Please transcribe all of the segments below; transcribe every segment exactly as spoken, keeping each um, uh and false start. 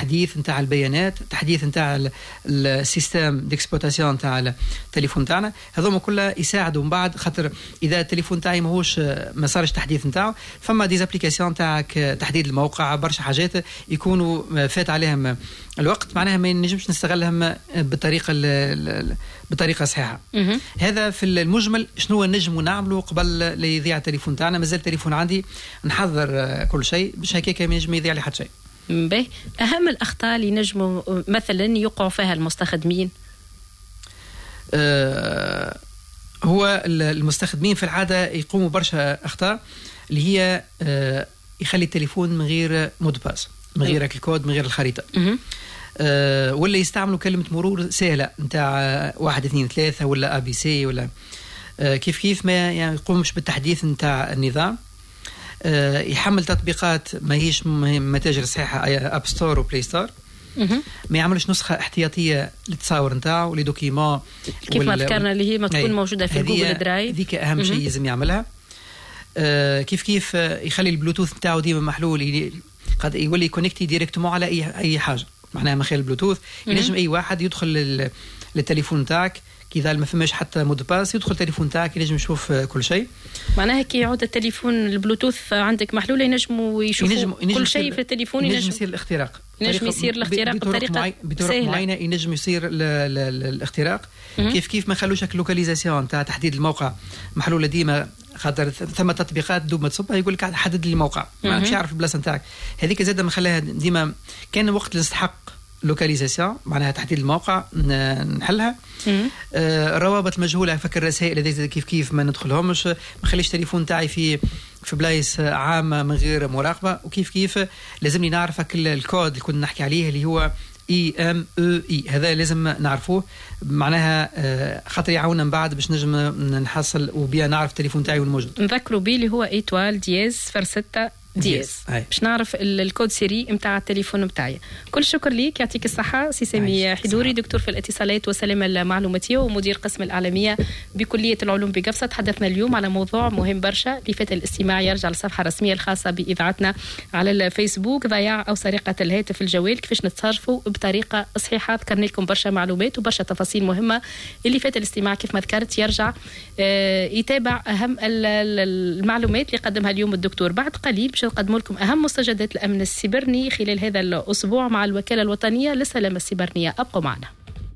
تحديث نتاع البيانات، تحديث نتاع السيستم ديكسبلوتاسيون نتاع التليفون تاعنا، هذوما كلها يساعدوا من بعد. خاطر اذا التليفون تاعي ماهوش ما صارش تحديث نتاعو، فما ديزابليكاسيون تاعك تحديد الموقع، برشا حاجات يكونوا فات عليهم الوقت، معناها ما نجمش نستغلهم بالطريقه بطريقه صحيحه. هذا في المجمل شنو نجموا نعملوا قبل لا يضيع التليفون تاعنا. مازال التليفون عندي نحضر كل شيء باش هكاك ما ينجم يضيع لي حتى شيء. باهي، اهم الاخطاء اللي نجموا مثلا يقعوا فيها المستخدمين؟ أه هو المستخدمين في العاده يقوموا برشا اخطاء اللي هي أه يخلي التليفون من غير مود باس، من غير الكود، من غير الخريطه. أه ولا يستعملوا كلمه مرور سهله نتاع واحد اثنين ثلاثه ولا ا بي سي ولا أه كيف كيف ما يعني يقومش بالتحديث نتاع النظام. أه يحمل تطبيقات ما هيش متاجر صحيحه، اب ستور وبلاي ستور. ما يعملش نسخه احتياطيه للتصاور نتاعو ولدوكيمون كيف ما ذكرنا اللي هي ما تكون موجوده في جوجل درايف. هذيك اهم شيء لازم يعملها. أه كيف كيف يخلي البلوتوث نتاعو ديما محلول، قد يولي كونيكتي ديريكتومون على اي اي حاجه، معناها من خلال البلوتوث ينجم اي واحد يدخل للتليفون نتاعك كذا ما فماش حتى مود باس، يدخل التليفون تاعك ينجم يشوف كل شيء. معناها كي يعود التليفون البلوتوث عندك محلول ينجموا يشوفوا كل شيء في التليفون. ينجم يصير الاختراق، ينجم يصير الاختراق بطريقه بطرق معينه، ينجم يصير الاختراق. كيف كيف ما خلوش اللوكاليزاسيون تاع تحديد الموقع محلوله ديما، خاطر ثم تطبيقات دوب ما تصبها يقول لك حدد لي الموقع، ما مش عارف البلاصه نتاعك. هذيك زاده ما خلاها ديما كان وقت نستحق لوكاليزاسيون معناها تحديد الموقع نحلها. آه روابط مجهوله، فكر رسائل هذه كيف كيف ما ندخلهمش، ما نخليش تليفون تاعي في في بلايص عامه من غير مراقبه. وكيف كيف لازمني نعرف الكود اللي كنا نحكي عليه اللي هو اي ام او اي، هذا لازم نعرفوه معناها آه خاطر يعاوننا من بعد باش نجم نحصل وبيا نعرف التليفون تاعي وين موجود. نذكروا بيه اللي هو ايتوال دياز صفر ستة دياز باش نعرف الكود سيري نتاع التليفون نتاعي. كل شكر ليك، يعطيك الصحه سي سامي حضوري، دكتور في الاتصالات والسلامه المعلوماتيه ومدير قسم الاعلاميه بكليه العلوم بقفصه. تحدثنا اليوم على موضوع مهم برشا. لفت الاستماع يرجع للصفحه الرسميه الخاصه باذاعتنا على الفيسبوك، ضياع او سرقه الهاتف الجوال، كيفاش نتصرفوا بطريقه صحيحه. ذكرنا لكم برشا معلومات وبرشا تفاصيل مهمه. اللي فات الاستماع كيف ما ذكرت يرجع يتابع اهم المعلومات اللي قدمها اليوم الدكتور. بعد قليل باش نقدم لكم أهم مستجدات الأمن السيبرني خلال هذا الأسبوع مع الوكالة الوطنية للسلامة السيبرنية. أبقوا معنا.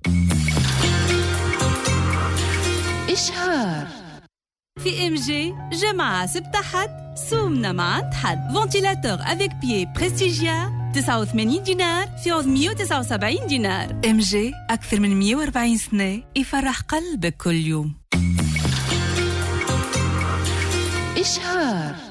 إشهار في إم جي جمعة سبت حد سومنا مع حد فونتيلاتور افيك بيي بريستيجيا تسعة وثمانين دينار في عوض مية وتسعة وسبعين دينار. إم جي أكثر من مية وأربعين سنة يفرح قلبك كل يوم. إشهار